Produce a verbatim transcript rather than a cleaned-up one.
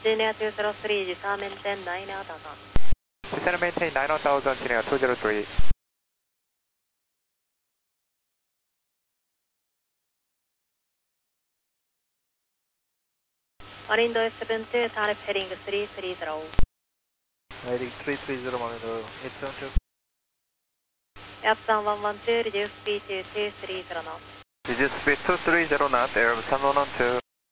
Senior two zero three, descend maintain nine thousand. Descend maintain nine thousand, Senior two zero three. Marindo seven two, target heading three three zero. Heading three three zero, Marindo eight seven two. Epson one one two, reduce speed to two three zero knots. Reduce speed two three zero knots, Air Sun one one two.